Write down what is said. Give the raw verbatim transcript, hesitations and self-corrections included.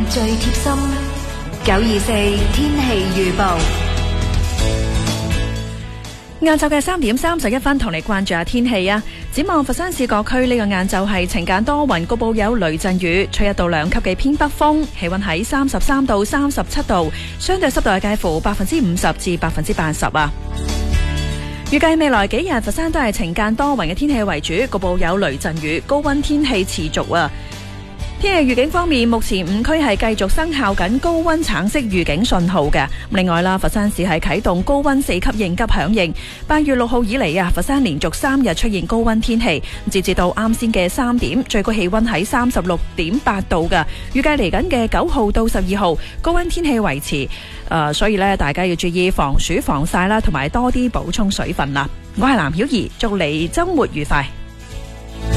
最貼心。九二四天氣預報。 晏晝嘅三點三十一分，同你關注下天氣啊！展望佛山市各區呢個晏晝係晴間多雲，局部有雷陣雨，吹一到兩級嘅偏北風，氣溫喺三十三到三十七度，相對濕度係介乎百分之五十至百分之八十啊！預計未來幾日佛山都係晴間多雲嘅天氣為主，局部有雷陣雨，高溫天氣持續啊！天氣預警方面，目前五區係繼續生效緊高溫橙色預警信號嘅。另外啦，佛山市係啟動高溫四級應急響應。八月六號以嚟啊，佛山連續三日出現高溫天氣，截至到啱先嘅三點，最高氣溫喺三十六點八度㗎。預計嚟緊嘅九號到十二號高溫天氣維持，誒、呃，所以咧大家要注意防暑防曬啦，同埋多啲補充水分啦。我係藍曉儀，祝你週末愉快。